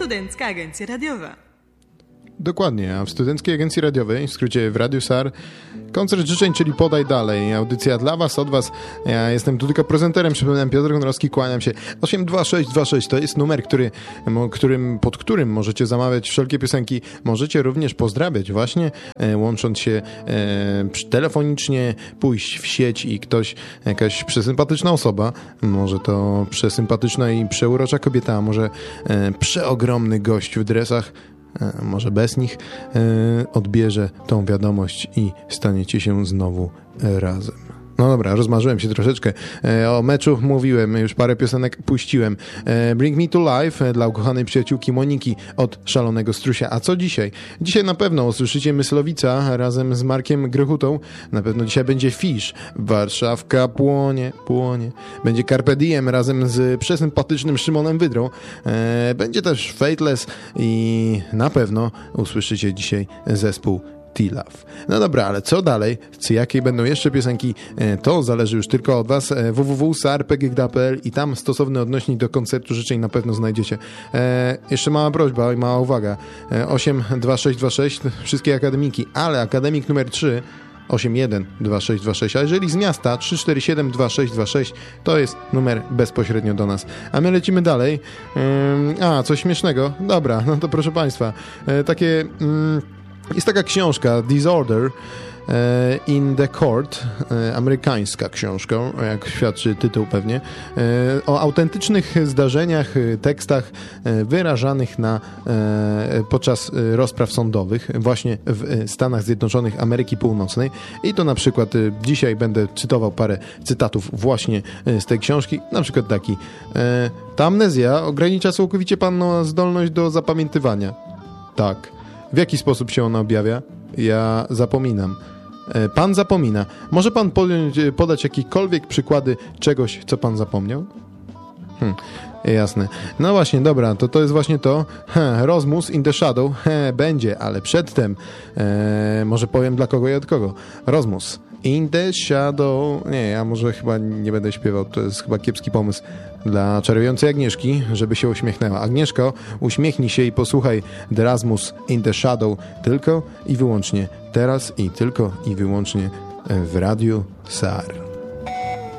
Studencka Agencja Radiowa. Dokładnie, a w Studenckiej Agencji Radiowej, w skrócie w Radiu SAR, koncert życzeń, czyli Podaj Dalej. Audycja dla was, od was. Ja jestem tu tylko prezenterem, przypominam, Piotr Konrowski, kłaniam się. 82626 to jest numer, pod którym możecie zamawiać wszelkie piosenki. Możecie również pozdrawiać właśnie, łącząc się telefonicznie, pójść w sieć i jakaś przesympatyczna osoba, może to przesympatyczna i przeurocza kobieta, a może przeogromny gość w dresach, może bez nich, odbierze tą wiadomość i staniecie się znowu razem. No dobra, rozmarzyłem się troszeczkę. O meczu mówiłem, już parę piosenek puściłem. Bring Me to Life dla ukochanej przyjaciółki Moniki od Szalonego Strusia. A co dzisiaj? Dzisiaj na pewno usłyszycie Myslowica razem z Markiem Grychutą. Na pewno dzisiaj będzie Fish. Warszawka płonie. Będzie Carpe Diem razem z przesympatycznym Szymonem Wydrą. Będzie też Fateless i na pewno usłyszycie dzisiaj zespół T-Love. No dobra, ale co dalej? Jakie będą jeszcze piosenki? To zależy już tylko od was. www.sar.pgg.pl i tam stosowny odnośnik do koncertu życzeń na pewno znajdziecie. Jeszcze mała prośba i mała uwaga. 82626 wszystkie akademiki, ale akademik numer 3 812626, a jeżeli z miasta 3472626, to jest numer bezpośrednio do nas. A my lecimy dalej. Coś śmiesznego. Dobra, no to proszę państwa. Jest taka książka, Disorder in the Court, amerykańska książka, jak świadczy tytuł pewnie, o autentycznych zdarzeniach, tekstach wyrażanych podczas rozpraw sądowych właśnie w Stanach Zjednoczonych Ameryki Północnej. I to na przykład dzisiaj będę cytował parę cytatów właśnie z tej książki, na przykład taki: ta amnezja ogranicza całkowicie pana zdolność do zapamiętywania. Tak. W jaki sposób się ona objawia? Ja zapominam. Pan zapomina. Może pan podać jakiekolwiek przykłady czegoś, co pan zapomniał? Jasne. No właśnie, dobra, to jest właśnie to. Rozmus in the Shadow będzie, ale przedtem może powiem dla kogo i od kogo. Rozmus in the Shadow. Nie, ja może chyba nie będę śpiewał, to jest chyba kiepski pomysł dla czarującej Agnieszki, żeby się uśmiechnęła. Agnieszko, uśmiechnij się i posłuchaj The Rasmus in the Shadow tylko i wyłącznie teraz i tylko i wyłącznie w Radiu SAR.